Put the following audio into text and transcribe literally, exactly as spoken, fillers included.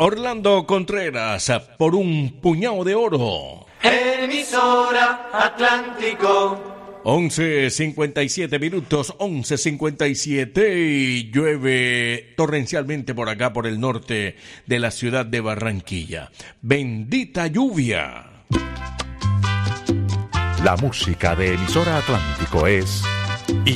Orlando Contreras por un puñado de oro. Emisora Atlántico. once cincuenta y siete minutos, once cincuenta y siete, y llueve torrencialmente por acá, por el norte de la ciudad de Barranquilla. Bendita lluvia. La música de Emisora Atlántico es